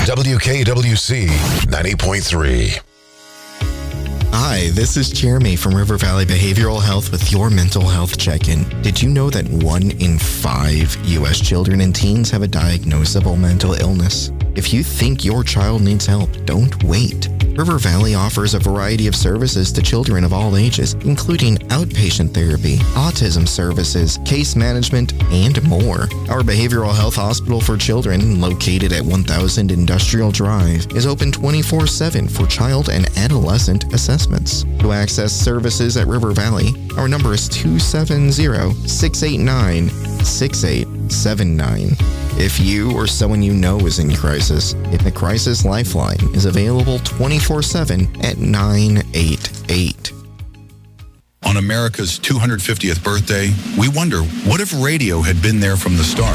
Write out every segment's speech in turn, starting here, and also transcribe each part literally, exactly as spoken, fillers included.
W K W C ninety point three. Hi, this is Jeremy from River Valley Behavioral Health with your mental health check-in. Did you know that one in five U S children and teens have a diagnosable mental illness? If you think your child needs help, don't wait. River Valley offers a variety of services to children of all ages, including outpatient therapy, autism services, case management, and more. Our behavioral health hospital for children, located at one thousand Industrial Drive, is open twenty-four seven for child and adolescent assessments. To access services at River Valley, our number is two seven zero, six eight nine, six eight seven nine. If you or someone you know is in crisis, the Crisis Lifeline is available twenty-four seven at nine eight eight. On America's two hundred fiftieth birthday, we wonder, what if radio had been there from the start?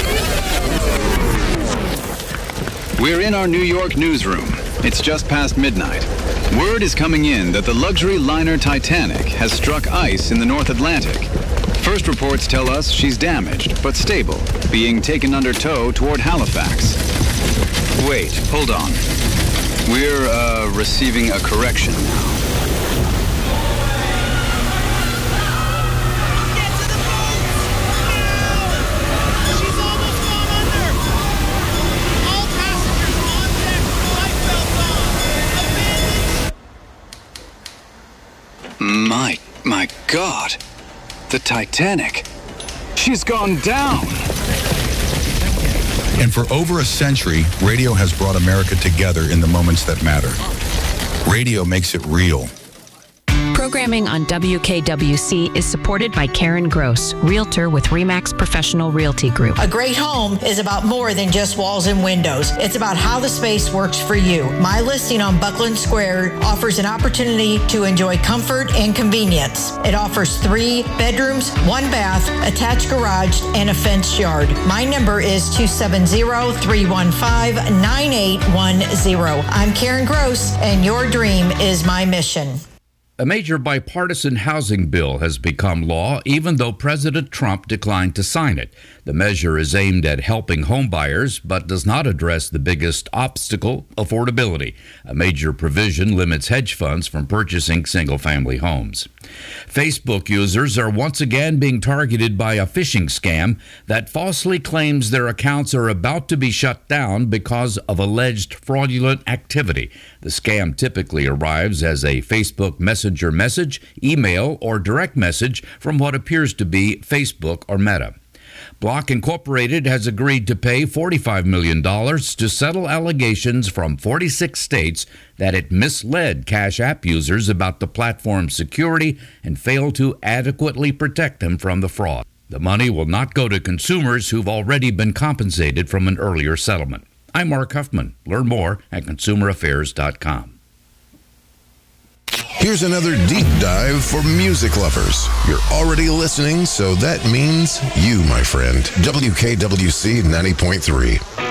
We're in our New York newsroom. It's just past midnight. Word is coming in that the luxury liner Titanic has struck ice in the North Atlantic. First reports tell us she's damaged, but stable, being taken under tow toward Halifax. Wait, hold on. We're, uh, receiving a correction now. Get to the boat! No! She's almost gone under! All passengers on deck with life belts on! Abandoned! My, my God! The Titanic. She's gone down. And for over a century, radio has brought America together in the moments that matter. Radio makes it real. Programming on W K W C is supported by Karen Gross, Realtor with RE/MAX Professional Realty Group. A great home is about more than just walls and windows. It's about how the space works for you. My listing on Buckland Square offers an opportunity to enjoy comfort and convenience. It offers three bedrooms, one bath, attached garage, and a fenced yard. My number is two seven zero, three one five, nine eight one zero. I'm Karen Gross, and your dream is my mission. A major bipartisan housing bill has become law, even though President Trump declined to sign it. The measure is aimed at helping homebuyers, but does not address the biggest obstacle, affordability. A major provision limits hedge funds from purchasing single-family homes. Facebook users are once again being targeted by a phishing scam that falsely claims their accounts are about to be shut down because of alleged fraudulent activity. The scam typically arrives as a Facebook Messenger message, email, or direct message from what appears to be Facebook or Meta. Block Incorporated has agreed to pay forty-five million dollars to settle allegations from forty-six states that it misled Cash App users about the platform's security and failed to adequately protect them from the fraud. The money will not go to consumers who've already been compensated from an earlier settlement. I'm Mark Huffman. Learn more at consumer affairs dot com. Here's another deep dive for music lovers. You're already listening, so that means you, my friend. W K W C ninety point three.